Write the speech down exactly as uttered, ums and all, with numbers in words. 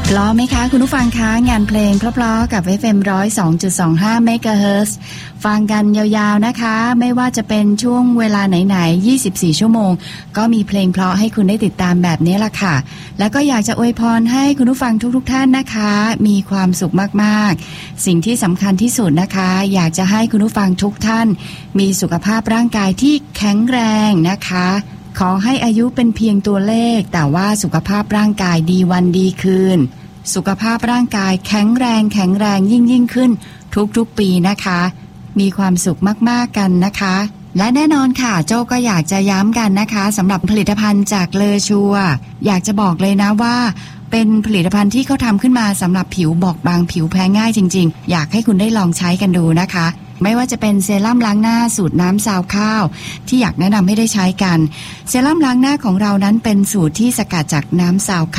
เพราะไหมคะคุณผู้ฟังคะงานเพลงเพราะๆกับ เอฟ เอ็ม หนึ่งศูนย์สองจุดสองห้า เมกะเฮิรตซ์ฟังกันยาวๆนะคะไม่ว่าจะเป็นช่วงเวลาไหนๆยี่สิบสี่ชั่วโมงก็มีเพลงเพราะให้คุณได้ติดตามแบบนี้ล่ะค่ะแล้วก็อยากจะอวยพรให้คุณผู้ฟังทุกๆท่านนะคะมีความสุขมากๆสิ่งที่สำคัญที่สุดนะคะอยากจะให้คุณผู้ฟังทุกท่านมีสุขภาพร่างกายที่แข็งแรงนะคะขอให้อายุเป็นเพียงตัวเลขแต่ว่าสุขภาพร่างกายดีวันดีคืนสุขภาพร่างกายแข็งแรงแข็งแรงยิ่งยิ่งขึ้นทุกๆปีนะคะมีความสุขมากๆกันนะคะและแน่นอนค่ะโจ้ก็อยากจะย้ำกันนะคะสำหรับผลิตภัณฑ์จากเลอชัวอยากจะบอกเลยนะว่าเป็นผลิตภัณฑ์ที่เขาทำขึ้นมาสำหรับผิวบอบบางผิวแพ้ง่ายจริงๆอยากให้คุณได้ลองใช้กันดูนะคะไม่ว่าจะเป็นเซรั่มล้างหน้าสูตรน้ำซาวข้าวที่อยากแนะนำให้ได้ใช้กันเซรั่มล้างหน้าของเรานั้นเป็นสูตรที่สกัดจากน้ำซาวข้าว